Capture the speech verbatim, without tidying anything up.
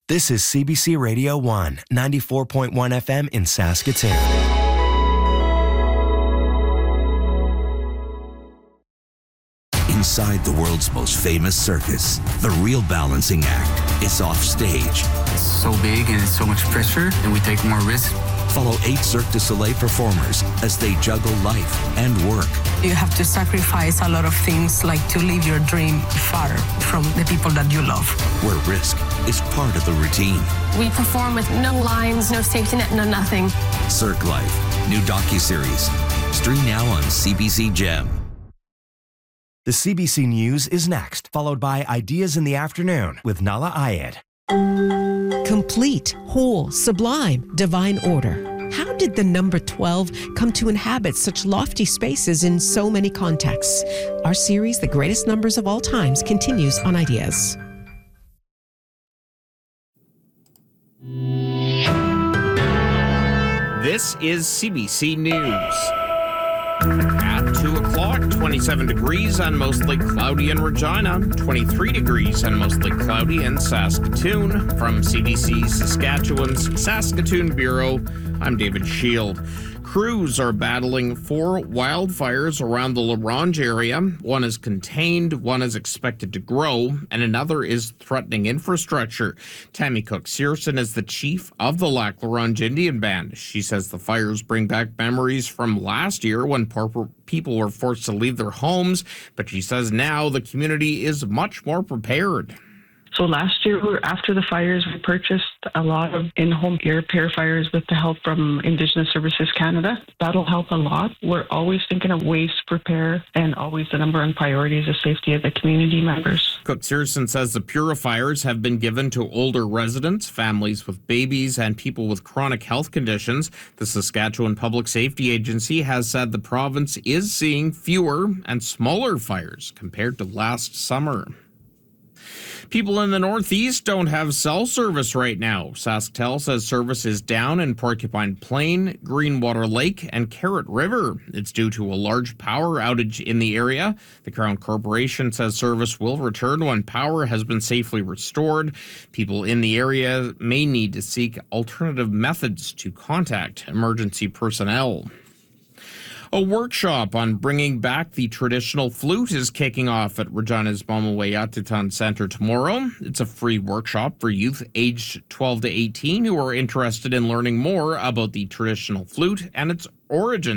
This is C B C Radio one, ninety-four point one F M in Saskatoon. Inside the world's most famous circus, the real balancing act is off stage. It's so big and it's so much pressure, and we take more risk. Follow eight Cirque du Soleil performers as they juggle life and work. You have to sacrifice a lot of things, like to leave your dream far from the people that you love. Where risk is part of the routine. We perform with no lines, no safety net, no nothing. Cirque Life, new docuseries. Stream now on C B C Gem. The C B C News is next, followed by Ideas in the Afternoon with Nala Ayed. Complete, whole, sublime, divine order. How did the number twelve come to inhabit such lofty spaces in so many contexts? Our series, The Greatest Numbers of All Times, continues on Ideas. This is C B C News. At two o'clock, twenty-seven degrees and mostly cloudy in Regina, twenty-three degrees and mostly cloudy in Saskatoon. From C B C Saskatchewan's Saskatoon Bureau, I'm David Shield. Crews are battling four wildfires around the La Ronge area. One is contained, one is expected to grow, and another is threatening infrastructure. Tammy Cook-Searson is the chief of the Lac La Ronge Indian Band. She says the fires bring back memories from last year when poor people were forced to leave their homes, but she says now the community is much more prepared. So last year, after the fires, we purchased a lot of in-home air purifiers with the help from Indigenous Services Canada. That'll help a lot. We're always thinking of ways to prepare, and always the number one priority is the safety of the community members. Cook-Searson says the purifiers have been given to older residents, families with babies, and people with chronic health conditions. The Saskatchewan Public Safety Agency has said the province is seeing fewer and smaller fires compared to last summer. People in the Northeast don't have cell service right now. SaskTel says service is down in Porcupine Plain, Greenwater Lake, and Carrot River. It's due to a large power outage in the area. The Crown Corporation says service will return when power has been safely restored. People in the area may need to seek alternative methods to contact emergency personnel. A workshop on bringing back the traditional flute is kicking off at Regina's Mamawe-Yatutun Center tomorrow. It's a free workshop for youth aged twelve to eighteen who are interested in learning more about the traditional flute and its origins.